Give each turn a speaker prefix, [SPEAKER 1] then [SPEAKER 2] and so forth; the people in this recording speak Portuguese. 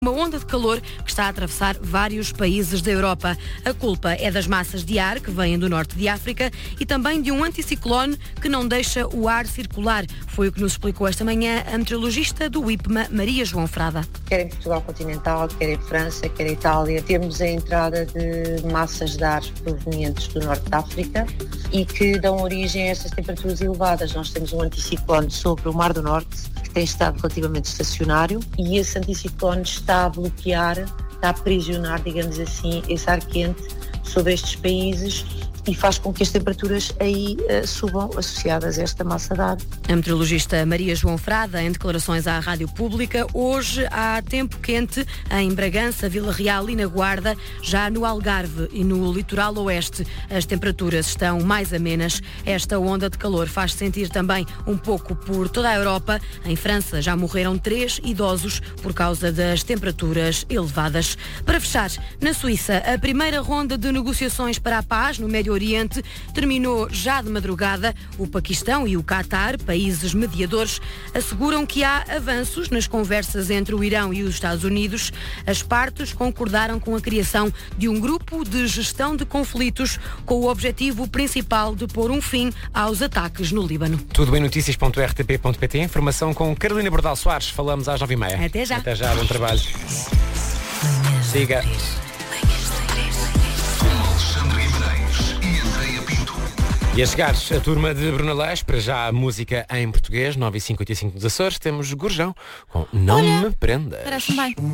[SPEAKER 1] Uma onda de calor que está a atravessar vários países da Europa. A culpa é das massas de ar que vêm do norte de África e também de um anticiclone que não deixa o ar circular. Foi o que nos explicou esta manhã a meteorologista do IPMA, Maria João Frada.
[SPEAKER 2] Quer em Portugal continental, quer em França, quer em Itália, temos a entrada de massas de ar provenientes do norte de África e que dão origem a estas temperaturas elevadas. Nós temos um anticiclone sobre o Mar do Norte, que tem estado relativamente estacionário, e esse anticiclone está a bloquear, está a aprisionar, digamos assim, esse ar quente sobre estes países e faz com que as temperaturas aí subam associadas a esta massa de ar.
[SPEAKER 1] A meteorologista Maria João Frada, em declarações à Rádio Pública, hoje há tempo quente em Bragança, Vila Real e na Guarda, já no Algarve e no litoral oeste. As temperaturas estão mais amenas. Esta onda de calor faz sentir também um pouco por toda a Europa. Em França já morreram 3 idosos por causa das temperaturas elevadas. Para fechar, na Suíça, a primeira ronda de negociações para a paz no Médio Oriente terminou já de madrugada. O Paquistão e o Qatar, países mediadores, asseguram que há avanços nas conversas entre o Irão e os Estados Unidos. As partes concordaram com a criação de um grupo de gestão de conflitos com o objetivo principal de pôr um fim aos ataques no Líbano.
[SPEAKER 3] Tudo em notícias.rtp.pt. Informação com Carolina Bordal Soares. Falamos às 9h30.
[SPEAKER 1] Até já.
[SPEAKER 3] Até já, bom trabalho. Siga. E a chegar a turma de Bruna Leix, para já a música em português, 9h55 dos Açores, temos Gorjão com Não Me Prenda.
[SPEAKER 1] Parece bem.